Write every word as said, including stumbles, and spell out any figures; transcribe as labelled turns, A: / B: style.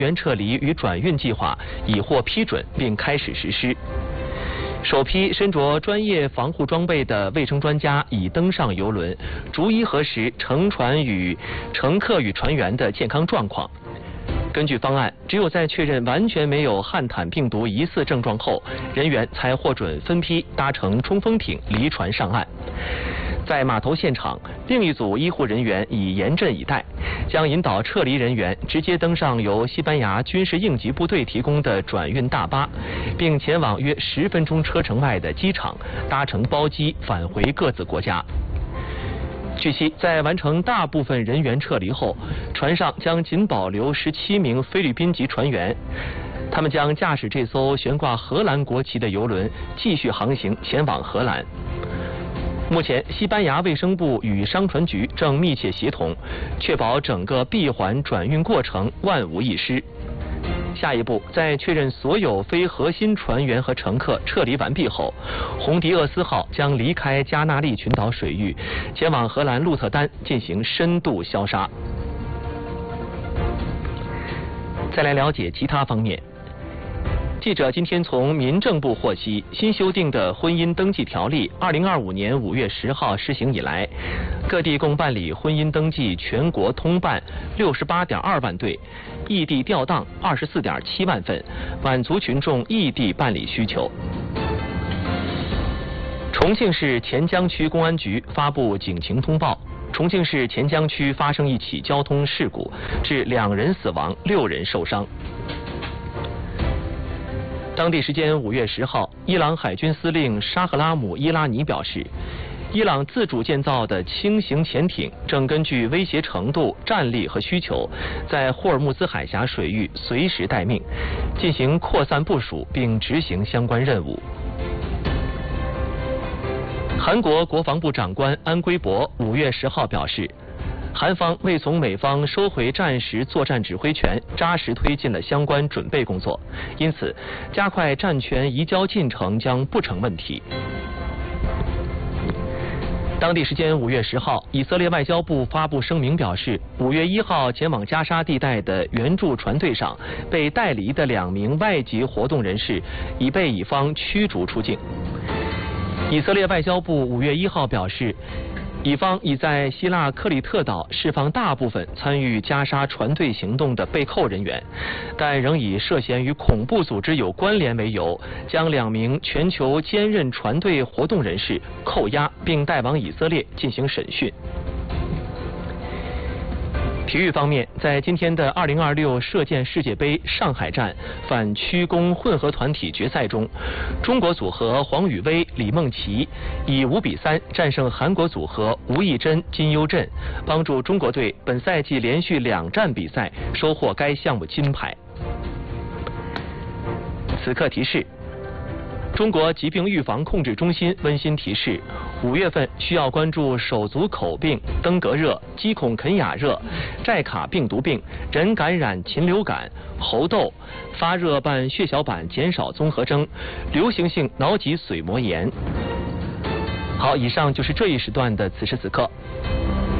A: 员撤离与转运计划已获批准并开始实施。首批身着专业防护装备的卫生专家已登上邮轮，逐一核实乘船与乘客与船员的健康状况。根据方案，只有在确认完全没有汉坦病毒疑似症状后，人员才获准分批搭乘冲锋艇离船上岸。在码头现场，另一组医护人员已严阵以待，将引导撤离人员直接登上由西班牙军事应急部队提供的转运大巴，并前往约十分钟车程外的机场，搭乘包机返回各自国家。据悉，在完成大部分人员撤离后，船上将仅保留十七名菲律宾籍船员，他们将驾驶这艘悬挂荷兰国旗的邮轮继续航行前往荷兰。目前，西班牙卫生部与商船局正密切协同，确保整个闭环转运过程万无一失。下一步，在确认所有非核心船员和乘客撤离完毕后，红迪厄斯号将离开加那利群岛水域，前往荷兰鹿特丹进行深度消杀。再来了解其他方面。记者今天从民政部获悉，新修订的婚姻登记条例二零二五年五月十号施行以来，各地共办理婚姻登记全国通办六十八点二万对，异地调档二十四点七万份，满足群众异地办理需求。重庆市黔江区公安局发布警情通报，重庆市黔江区发生一起交通事故，致两人死亡，六人受伤。当地时间五月十号，伊朗海军司令沙赫拉姆·伊拉尼表示，伊朗自主建造的轻型潜艇正根据威胁程度、战力和需求，在霍尔木兹海峡水域随时待命，进行扩散部署并执行相关任务。韩国国防部长官安圭博五月十号表示，韩方为从美方收回战时作战指挥权，扎实推进了相关准备工作，因此加快战权移交进程将不成问题。当地时间五月十号，以色列外交部发布声明表示，五月一号前往加沙地带的援助船队上被带离的两名外籍活动人士已被以方驱逐出境。以色列外交部五月一号表示，以方已在希腊克里特岛释放大部分参与加沙船队行动的被扣人员，但仍以涉嫌与恐怖组织有关联为由，将两名全球兼任船队活动人士扣押并带往以色列进行审讯。体育方面，在今天的二零二六射箭世界杯上海站反曲弓混合团体决赛中，中国组合黄宇威、李梦琪以五比三战胜韩国组合吴亦珍、金优镇，帮助中国队本赛季连续两站比赛收获该项目金牌。此刻提示：中国疾病预防控制中心温馨提示，五月份需要关注手足口病、登革热、鸡孔肯雅热、寨卡病毒病、人感染禽流感、猴痘、发热伴血小板减少综合征、流行性脑脊髓膜炎。好，以上就是这一时段的此时此刻。